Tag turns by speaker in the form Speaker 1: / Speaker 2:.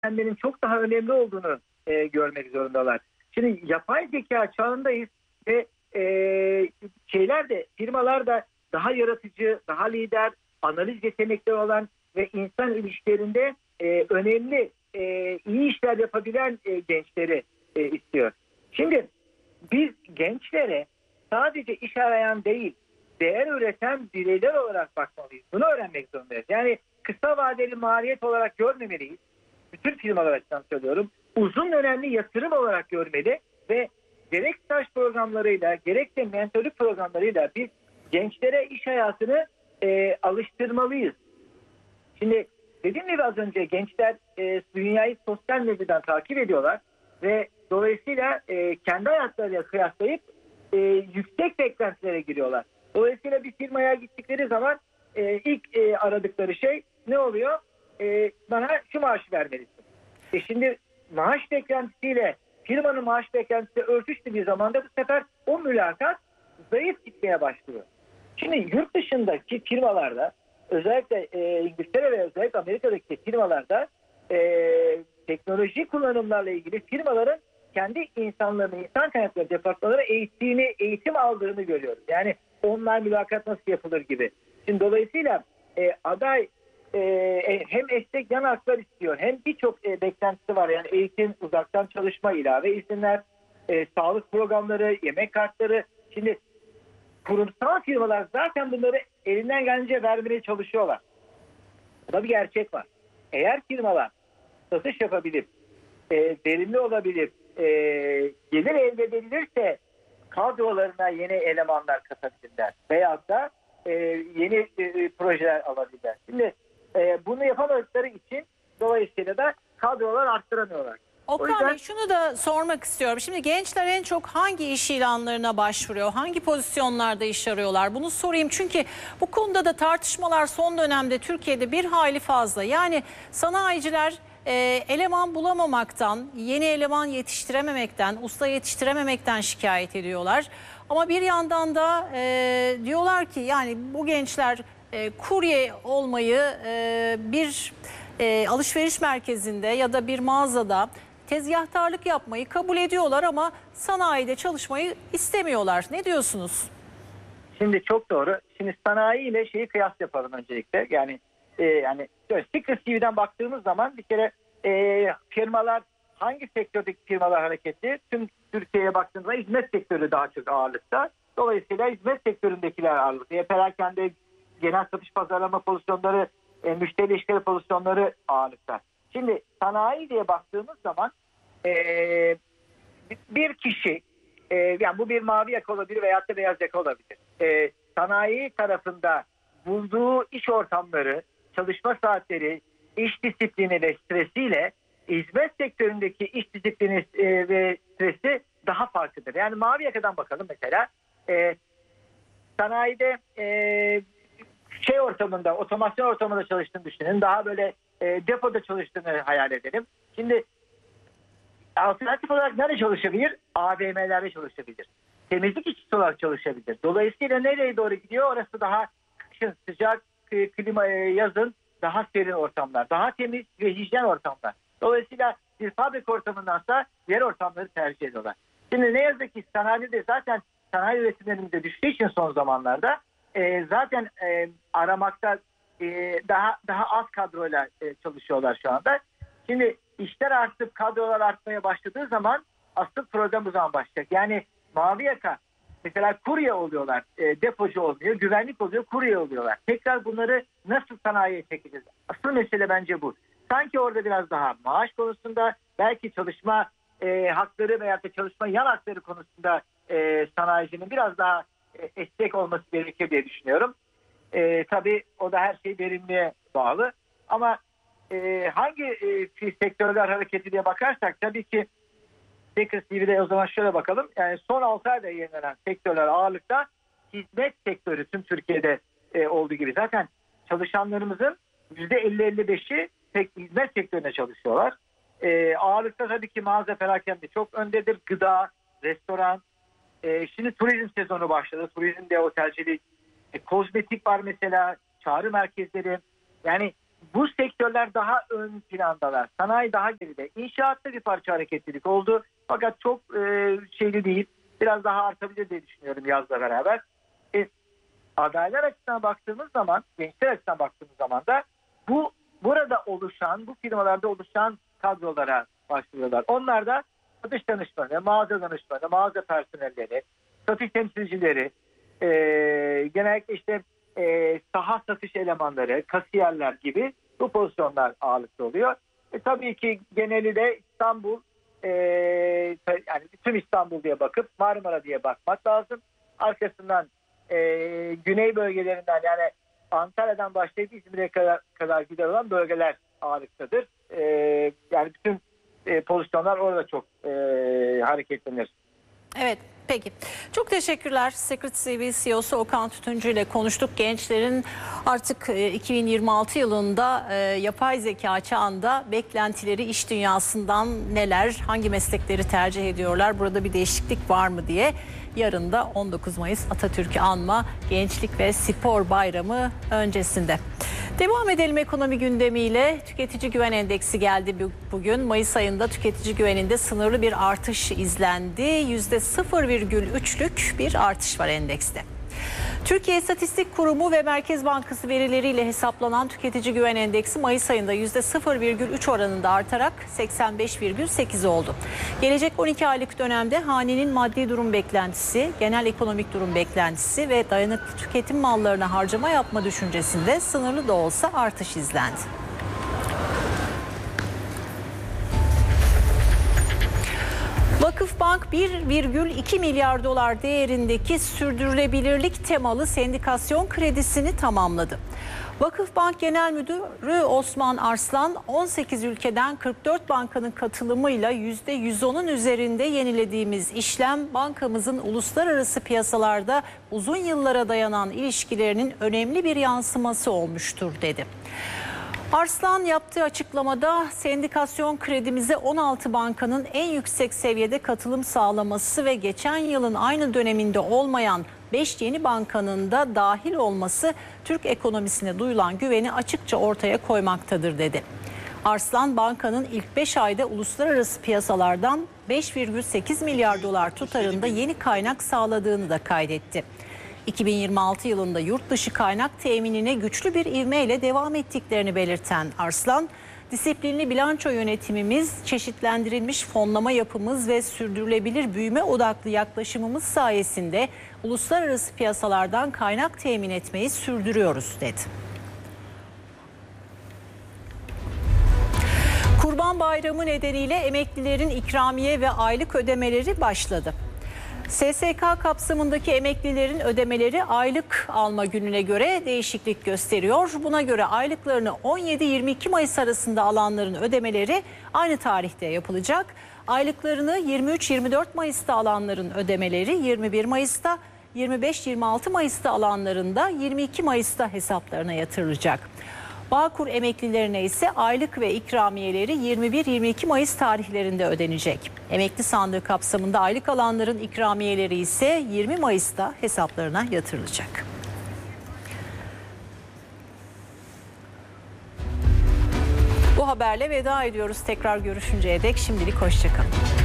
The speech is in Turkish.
Speaker 1: öğrenmenin çok daha önemli olduğunu görmek zorundalar. Şimdi yapay zeka çağındayız ve firmalar da daha yaratıcı, daha lider, analiz yetenekleri olan ve insan ilişkilerinde önemli, iyi işler yapabilen gençleri istiyor. Şimdi biz gençlere sadece iş arayan değil, değer üreten bireyler olarak bakmalıyız. Bunu öğrenmek zorundayız. Yani kısa vadeli maliyet olarak görmemeliyiz. Bütün firmalar açısından söylüyorum. Uzun dönemli yatırım olarak görmeli ve gerek staj programlarıyla gerek de mentorluk programlarıyla biz gençlere iş hayatını alıştırmalıyız. Şimdi dediğim gibi az önce gençler dünyayı sosyal medyadan takip ediyorlar ve dolayısıyla kendi hayatlarıyla kıyaslayıp yüksek beklentilere giriyorlar. Dolayısıyla bir firmaya gittikleri zaman ilk aradıkları şey ne oluyor? Bana şu maaşı vermelisin. Şimdi maaş beklentisiyle firmanın maaş beklentisi örtüştüğü zamanda bu sefer o mülakat zayıf gitmeye başlıyor. Şimdi yurt dışındaki firmalarda özellikle İngiltere ve özellikle Amerika'daki firmalarda teknoloji kullanımlarla ilgili firmaların kendi insanlarını, insan kaynakları departmanları eğitim aldığını görüyoruz. Yani online mülakat nasıl yapılır gibi. Şimdi dolayısıyla aday hem esnek yan haklar istiyor hem birçok beklentisi var. Yani eğitim, uzaktan çalışma, ilave izinler, sağlık programları, yemek kartları. Şimdi kurumsal firmalar zaten bunları elinden gelince vermeye çalışıyorlar. Burada bir gerçek var. Eğer firmalar satış yapabilir, verimli olabilir, gelir elde edilirse kadrolarına yeni elemanlar katabilirler. Veyahut da yeni projeler alabilirler. Şimdi bunu yapamadıkları için dolayısıyla da kadrolar arttıramıyorlar.
Speaker 2: Okan Bey, şunu da sormak istiyorum. Şimdi gençler en çok hangi iş ilanlarına başvuruyor? Hangi pozisyonlarda iş arıyorlar? Bunu sorayım çünkü bu konuda da tartışmalar son dönemde Türkiye'de bir hayli fazla. Yani sanayiciler eleman bulamamaktan, yeni eleman yetiştirememekten, usta yetiştirememekten şikayet ediyorlar. Ama bir yandan da diyorlar ki yani bu gençler kurye olmayı bir alışveriş merkezinde ya da bir mağazada tezgahtarlık yapmayı kabul ediyorlar ama sanayide çalışmayı istemiyorlar. Ne diyorsunuz?
Speaker 1: Şimdi çok doğru. Şimdi sanayi ile şeyi kıyas yapalım öncelikle. Yani Secret TV'den baktığımız zaman bir kere firmalar hangi sektördeki firmalar hareketli? Tüm Türkiye'ye baktığımızda hizmet sektörü daha çok ağırlıkta. Dolayısıyla hizmet sektöründekiler ağırlıkta. Perakende genel satış pazarlama pozisyonları, müşteri ilişkileri pozisyonları ağırlıkta. Şimdi sanayi diye baktığımız zaman bir kişi, yani bu bir mavi yaka olabilir veyahut da beyaz yaka olabilir. Sanayi tarafında bulduğu iş ortamları, çalışma saatleri, iş disiplini ve stresiyle hizmet sektöründeki iş disiplini ve stresi daha farklıdır. Yani mavi yakadan bakalım mesela. Sanayide ortamında, otomasyon ortamında çalıştığını düşünün. Daha böyle depoda çalıştığını hayal edelim. Şimdi alternatif olarak nerede çalışabilir? AVM'lerde çalışabilir. Temizlik işçisi olarak çalışabilir. Dolayısıyla nereye doğru gidiyor? Orası daha kışın sıcak, klima yazın daha serin ortamlar. Daha temiz ve hijyen ortamlar. Dolayısıyla bir fabrika ortamındansa diğer ortamları tercih ediyorlar. Şimdi ne yazık ki sanayide zaten sanayi üretimlerinde düştüğü için son zamanlarda zaten aramakta daha az kadroyla çalışıyorlar şu anda. Şimdi işler artıp kadrolar artmaya başladığı zaman asıl problem bu zaman başlayacak. Yani mavi yaka mesela kurye oluyorlar, depocu oluyor, güvenlik oluyor, kurye oluyorlar. Tekrar bunları nasıl sanayiye çekeceğiz? Asıl mesele bence bu. Sanki orada biraz daha maaş konusunda, belki çalışma hakları veya da çalışma yan hakları konusunda sanayicinin biraz daha esnek olması gerekir diye düşünüyorum. Tabii o da her şey verimliğe bağlı. Ama hangi sektörler hareketi diye bakarsak tabii ki Secret TV'de o zaman şöyle bakalım. Yani son 6 ayda yayınlanan sektörler ağırlıkta hizmet sektörü tüm Türkiye'de olduğu gibi. Zaten çalışanlarımızın %50-55'i hizmet sektöründe çalışıyorlar. Ağırlıkta tabii ki mağaza perakende çok öndedir. Gıda, restoran. Şimdi turizm sezonu başladı. Turizm de otelcilik. Kozmetik var mesela. Çağrı merkezleri. Yani bu sektörler daha ön plandalar. Sanayi daha geride. İnşaatta bir parça hareketlilik oldu. Fakat çok şeyli değil. Biraz daha artabilir diye düşünüyorum yazla beraber. Adaylar açısından baktığımız zaman, gençler açısından baktığımız zaman da burada oluşan, bu firmalarda oluşan kadrolara başvuruyorlar. Onlar da satış danışmanı, mağaza danışmanı, mağaza personelleri, satış temsilcileri, genellikle işte saha satış elemanları, kasiyerler gibi bu pozisyonlar ağırlıklı oluyor. Tabii ki geneli de İstanbul, yani tüm İstanbul diye bakıp Marmara diye bakmak lazım. Arkasından güney bölgelerinden, yani Antalya'dan başlayıp İzmir'e kadar gider olan bölgeler ağırlıktadır. Yani bütün pozisyonlar orada çok hareketlenir.
Speaker 2: Evet, peki. Çok teşekkürler. Secret CV CEO'su Okan Tütüncü ile konuştuk. Gençlerin artık 2026 yılında yapay zeka çağında beklentileri iş dünyasından neler, hangi meslekleri tercih ediyorlar, burada bir değişiklik var mı diye. Yarın da 19 Mayıs Atatürk'ü anma Gençlik ve Spor Bayramı öncesinde. Devam edelim ekonomi gündemiyle. Tüketici güven endeksi geldi bugün. Mayıs ayında tüketici güveninde sınırlı bir artış izlendi. %0,3'lük bir artış var endekste. Türkiye İstatistik Kurumu ve Merkez Bankası verileriyle hesaplanan tüketici güven endeksi Mayıs ayında %0,3 oranında artarak 85,8 oldu. Gelecek 12 aylık dönemde hanenin maddi durum beklentisi, genel ekonomik durum beklentisi ve dayanıklı tüketim mallarına harcama yapma düşüncesinde sınırlı da olsa artış izlendi. Vakıfbank 1,2 milyar dolar değerindeki sürdürülebilirlik temalı sendikasyon kredisini tamamladı. Vakıfbank Genel Müdürü Osman Arslan, 18 ülkeden 44 bankanın katılımıyla %110'un üzerinde yenilediğimiz işlem bankamızın uluslararası piyasalarda uzun yıllara dayanan ilişkilerinin önemli bir yansıması olmuştur dedi. Arslan yaptığı açıklamada sendikasyon kredimize 16 bankanın en yüksek seviyede katılım sağlaması ve geçen yılın aynı döneminde olmayan 5 yeni bankanın da dahil olması Türk ekonomisine duyulan güveni açıkça ortaya koymaktadır dedi. Arslan, bankanın ilk 5 ayda uluslararası piyasalardan 5,8 milyar dolar tutarında yeni kaynak sağladığını da kaydetti. 2026 yılında yurt dışı kaynak teminine güçlü bir ivmeyle devam ettiklerini belirten Arslan, disiplinli bilanço yönetimimiz, çeşitlendirilmiş fonlama yapımız ve sürdürülebilir büyüme odaklı yaklaşımımız sayesinde uluslararası piyasalardan kaynak temin etmeyi sürdürüyoruz dedi. Kurban Bayramı nedeniyle emeklilerin ikramiye ve aylık ödemeleri başladı. SSK kapsamındaki emeklilerin ödemeleri aylık alma gününe göre değişiklik gösteriyor. Buna göre aylıklarını 17-22 Mayıs arasında alanların ödemeleri aynı tarihte yapılacak. Aylıklarını 23-24 Mayıs'ta alanların ödemeleri 21 Mayıs'ta, 25-26 Mayıs'ta alanların da 22 Mayıs'ta hesaplarına yatırılacak. Bağkur emeklilerine ise aylık ve ikramiyeleri 21-22 Mayıs tarihlerinde ödenecek. Emekli sandığı kapsamında aylık alanların ikramiyeleri ise 20 Mayıs'ta hesaplarına yatırılacak. Bu haberle veda ediyoruz. Tekrar görüşünceye dek şimdilik hoşça kalın.